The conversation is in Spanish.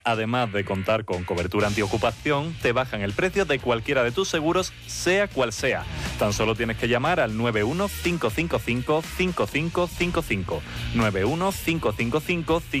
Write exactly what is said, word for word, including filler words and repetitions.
Además de contar con cobertura antiocupación, te bajan el precio de cualquiera de tus seguros, sea cual sea. Tan solo tienes que llamar al nueve uno cinco cinco cinco cinco cinco cinco cinco, nueve uno cinco cinco cinco cinco